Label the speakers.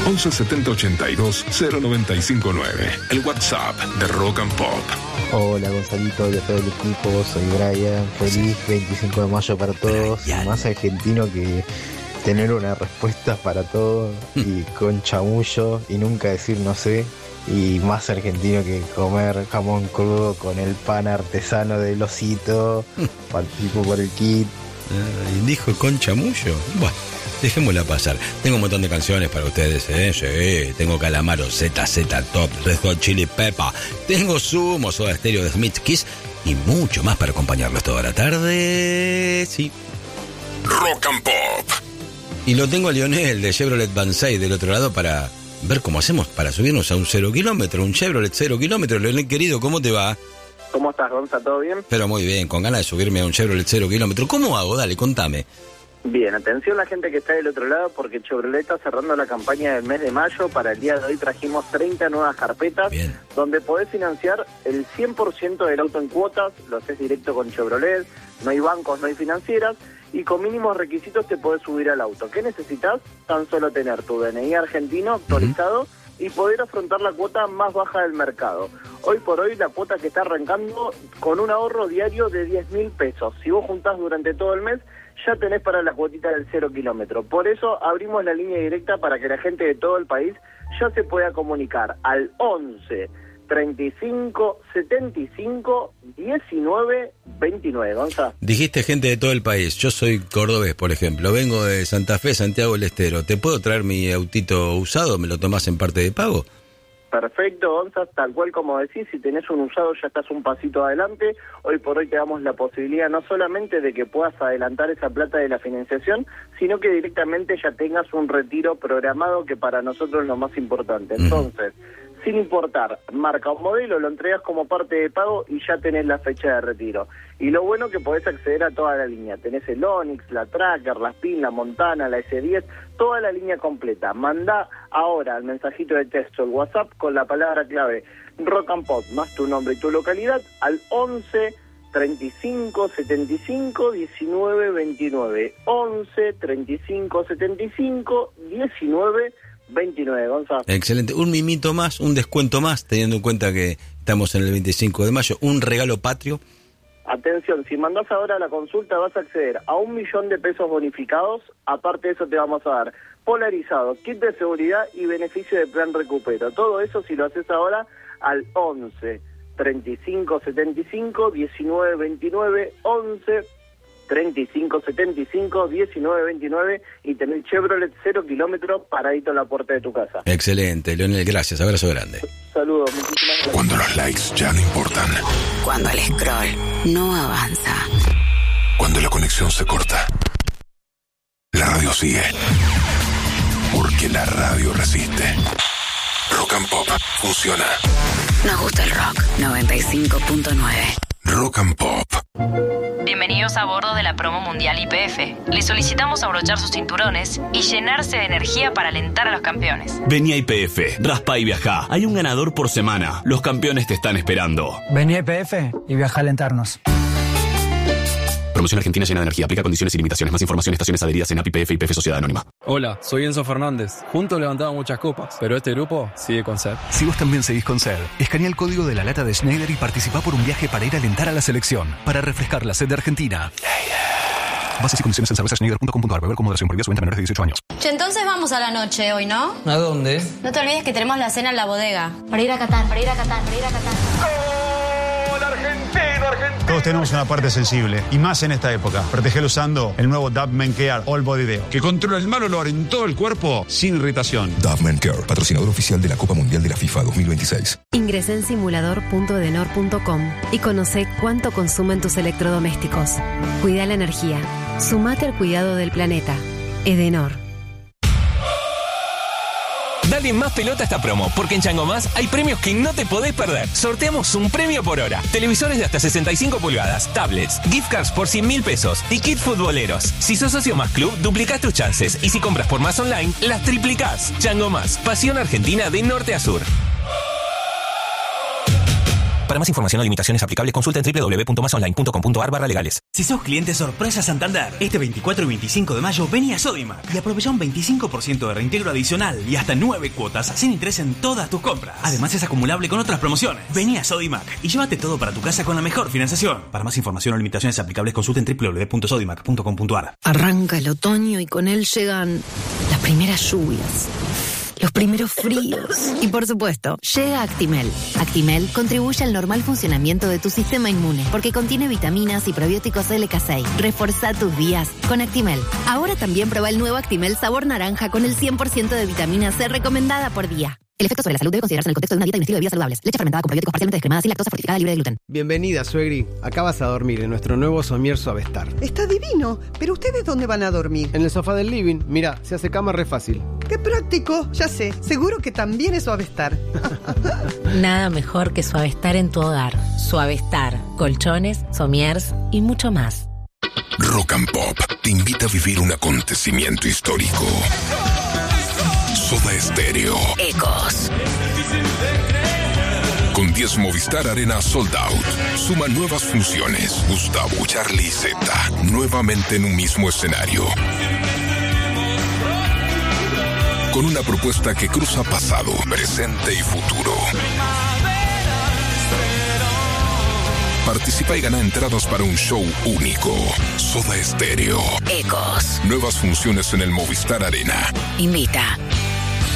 Speaker 1: 11 70 82 0959. El WhatsApp de Rock and Pop.
Speaker 2: Hola Gonzalito y a todo el equipo, soy Brian. Feliz 25 de mayo para todos. Y más argentino que tener una respuesta para todo y con chamullo y nunca decir no sé. Y más argentino que comer jamón crudo con el pan artesano del osito, participo por el kit.
Speaker 3: Dijo con chamullo. Bueno, dejémosla pasar. Tengo un montón de canciones para ustedes, Sí, tengo Calamaro, ZZ Top, Red Hot Chili Pepper. Tengo Sumo, Soda Stereo, de Smith Kiss y mucho más para acompañarlos toda la tarde. Sí.
Speaker 1: Rock and Pop.
Speaker 3: Y lo tengo a Lionel de Chevrolet Banzai del otro lado para ver cómo hacemos para subirnos a un 0 kilómetro, un Chevrolet 0 kilómetro. Leonel querido, ¿cómo te va?
Speaker 4: ¿Cómo estás, Gonza? ¿Todo bien?
Speaker 3: Pero muy bien, con ganas de subirme a un Chevrolet 0 kilómetro. ¿Cómo hago? Dale, contame.
Speaker 4: Bien, atención la gente que está del otro lado porque Chevrolet está cerrando la campaña del mes de mayo. Para el día de hoy trajimos 30 nuevas carpetas. Bien. Donde podés financiar el 100% del auto en cuotas, lo haces directo con Chevrolet, no hay bancos, no hay financieras y con mínimos requisitos te podés subir al auto. ¿Qué necesitas? Tan solo tener tu DNI argentino actualizado y poder afrontar la cuota más baja del mercado. Hoy por hoy la cuota que está arrancando con un ahorro diario de 10.000 pesos. Si vos juntás durante todo el mes, ya tenés para la cuotita del 0 kilómetro. Por eso abrimos la línea directa para que la gente de todo el país ya se pueda comunicar al 11 35 75 19 29. Gonza.
Speaker 3: Dijiste gente de todo el país. Yo soy cordobés, por ejemplo. Vengo de Santa Fe, Santiago del Estero. ¿Te puedo traer mi autito usado? ¿Me lo tomás en parte de pago?
Speaker 4: Perfecto, Gonza, tal cual como decís, si tenés un usado ya estás un pasito adelante. Hoy por hoy te damos la posibilidad no solamente de que puedas adelantar esa plata de la financiación, sino que directamente ya tengas un retiro programado, que para nosotros es lo más importante. Entonces, sin importar marca o modelo, lo entregas como parte de pago y ya tenés la fecha de retiro. Y lo bueno que podés acceder a toda la línea. Tenés el Onix, la Tracker, la Spin, la Montana, la S10, toda la línea completa. Mandá ahora el mensajito de texto, el WhatsApp, con la palabra clave Rock and Pop, más tu nombre y tu localidad, al 11 35 75 19 29. 11 35 75 19 29, Gonzalo.
Speaker 3: Excelente. Un mimito más, un descuento más, teniendo en cuenta que estamos en el 25 de mayo. Un regalo patrio.
Speaker 4: Atención, si mandás ahora la consulta vas a acceder a 1.000.000 de pesos bonificados. Aparte de eso te vamos a dar polarizado, kit de seguridad y beneficio de plan recupero. Todo eso si lo haces ahora al 11 35 75 19 29. 11 35 75 19 29 y tener Chevrolet 0 kilómetros paradito en la puerta de tu casa.
Speaker 3: Excelente, Leonel, gracias, abrazo grande.
Speaker 4: Saludos, muchísimas gracias.
Speaker 1: Cuando los likes ya no importan.
Speaker 5: Cuando el scroll no avanza.
Speaker 1: Cuando la conexión se corta. La radio sigue. Porque la radio resiste. Rock and Pop funciona.
Speaker 5: Nos gusta el rock. 95.9.
Speaker 1: Rock and Pop.
Speaker 6: Bienvenidos a bordo de la promo mundial YPF. Les solicitamos abrochar sus cinturones y llenarse de energía para alentar a los campeones.
Speaker 7: Vení a YPF, raspa y viajá. Hay un ganador por semana. Los campeones te están esperando.
Speaker 8: Vení a YPF y viaja a alentarnos.
Speaker 7: Promoción Argentina llena de energía. Aplica condiciones y limitaciones. Más información en estaciones adheridas en API, YPF y YPF Sociedad Anónima.
Speaker 9: Hola, soy Enzo Fernández. Juntos levantamos muchas copas, pero este grupo sigue con SER.
Speaker 10: Si vos también seguís con SER, escanea el código de la lata de Schneider y participá por un viaje para ir a alentar a la selección, para refrescar la sed de Argentina. Bases y condiciones en cervezaschneider.com.ar. Beber con moderación. Prohibida su venta a menores de 18 años.
Speaker 11: Che, entonces vamos a la noche hoy, ¿no?
Speaker 8: ¿A dónde?
Speaker 11: No te olvides que tenemos la cena en la bodega. Para ir a Qatar.
Speaker 12: ¡Gol argentino, argentino! Todos tenemos una parte sensible, y más en esta época. Protegelo usando el nuevo Dove Men Care All Body Deo, que controla el mal olor en todo el cuerpo sin irritación.
Speaker 13: Dove Men Care, patrocinador oficial de la Copa Mundial de la FIFA 2026.
Speaker 14: Ingresá en simulador.edenor.com y conoce cuánto consumen tus electrodomésticos. Cuida la energía. Sumate al cuidado del planeta. Edenor.
Speaker 15: Dale más pelota a esta promo, porque en Chango Más hay premios que no te podés perder. Sorteamos un premio por hora. Televisores de hasta 65 pulgadas, tablets, gift cards por 100.000 pesos y kit futboleros. Si sos socio Más Club, duplicás tus chances. Y si compras por Más Online, las triplicás. Chango Más, pasión argentina de norte a sur. Para más información o limitaciones aplicables, consulta en www.masonline.com.ar/legales.
Speaker 16: Si sos cliente sorpresa Santander, este 24 y 25 de mayo vení a Sodimac y aprovecha un 25% de reintegro adicional y hasta 9 cuotas sin interés en todas tus compras. Además es acumulable con otras promociones. Vení a Sodimac y llévate todo para tu casa con la mejor financiación. Para más información o limitaciones aplicables consulten www.sodimac.com.ar.
Speaker 17: Arranca el otoño y con él llegan las primeras lluvias, los primeros fríos y, por supuesto, llega Actimel. Actimel contribuye al normal funcionamiento de tu sistema inmune porque contiene vitaminas y probióticos LK6. Reforzá tus días con Actimel. Ahora también prueba el nuevo Actimel sabor naranja con el 100% de vitamina C recomendada por día. El efecto sobre la salud debe considerarse en el contexto de una dieta y un estilo de vida saludables. Leche fermentada con probióticos parcialmente descremada sin lactosa, fortificada, libre de gluten.
Speaker 18: Bienvenida, suegri. Acá vas a dormir en nuestro nuevo somier Suavestar.
Speaker 19: Está divino. ¿Pero ustedes dónde van a dormir?
Speaker 18: En el sofá del living. Mira, se hace cama re fácil.
Speaker 19: ¡Qué práctico! Ya sé. Seguro que también es Suavestar.
Speaker 20: Nada mejor que Suavestar en tu hogar. Suavestar, colchones, somiers y mucho más.
Speaker 1: Rock and Pop te invita a vivir un acontecimiento histórico. Soda Stereo.
Speaker 5: Ecos.
Speaker 1: Con 10 Movistar Arena Sold Out. Suma nuevas funciones. Gustavo, Charlie y Zeta. Nuevamente en un mismo escenario. Con una propuesta que cruza pasado, presente y futuro. Participa y gana entradas para un show único. Soda Stereo.
Speaker 5: Ecos.
Speaker 1: Nuevas funciones en el Movistar Arena.
Speaker 5: Invita.